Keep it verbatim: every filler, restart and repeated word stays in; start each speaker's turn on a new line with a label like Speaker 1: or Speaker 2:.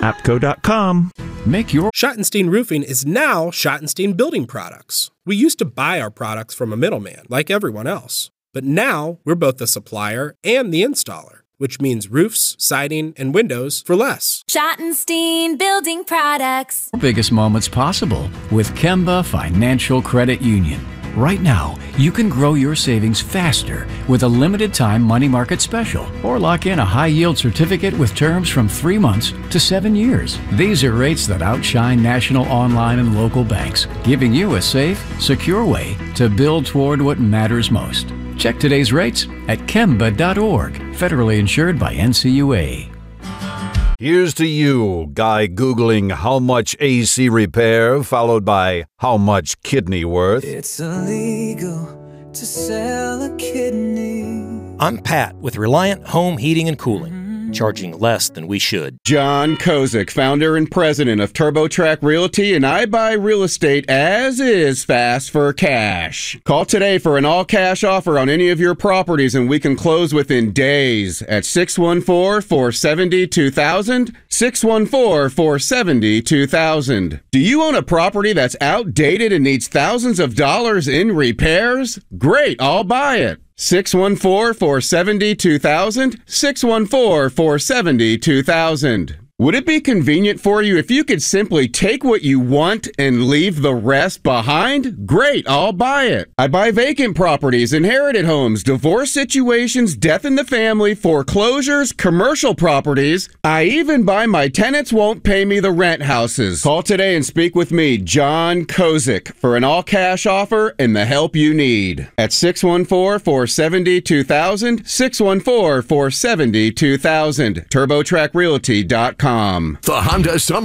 Speaker 1: apco dot com.
Speaker 2: Make your
Speaker 3: Schottenstein Roofing is now Schottenstein Building Products. We used to buy our products from a middleman, like everyone else. But now, we're both the supplier and the installer, which means roofs, siding, and windows for less.
Speaker 4: Schottenstein Building Products.
Speaker 2: biggest moments possible with Kemba Financial Credit Union. Right now, you can grow your savings faster with a limited-time money market special or lock in a high-yield certificate with terms from three months to seven years. These are rates that outshine national online and local banks, giving you a safe, secure way to build toward what matters most. Check today's rates at kemba dot org, federally insured by N C U A.
Speaker 5: Here's to you, guy Googling how much A C repair, followed by how much kidney worth.
Speaker 6: It's illegal to sell a kidney.
Speaker 7: I'm Pat with Reliant Home Heating and Cooling, charging less than we should.
Speaker 8: John Kozik, founder and president of TurboTrack Realty, and I buy real estate as is fast for cash. Call today for an all-cash offer on any of your properties, and we can close within days at six one four, four seven zero, two thousand, six one four, four seven zero, two thousand. Do you own a property that's outdated and needs thousands of dollars in repairs? Great, I'll buy it. six one four, four seven zero, two thousand, six one four, four seven zero, two thousand. Would it be convenient for you if you could simply take what you want and leave the rest behind? Great, I'll buy it. I buy vacant properties, inherited homes, divorce situations, death in the family, foreclosures, commercial properties. I even buy my tenants won't pay me the rent houses. Call today and speak with me, John Kozik, for an all-cash offer and the help you need. At six one four, four seven zero, two thousand, six one four, four seven zero, two thousand, turbo track realty dot com.
Speaker 9: The Honda Summer